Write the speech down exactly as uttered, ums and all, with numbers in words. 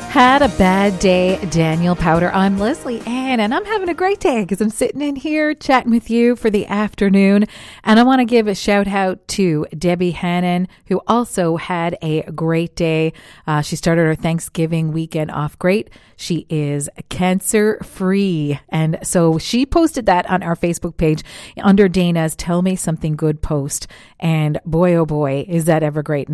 Had a bad day, Daniel Powter. I'm Leslie Ann, and I'm having a great day because I'm sitting in here chatting with you for the afternoon. And I want to give a shout out to Debbie Hannon, who also had a great day. Uh, she started her Thanksgiving weekend off great. She is cancer free. And so she posted that on our Facebook page under Dana's Tell Me Something Good post. And boy, oh boy, is that ever great.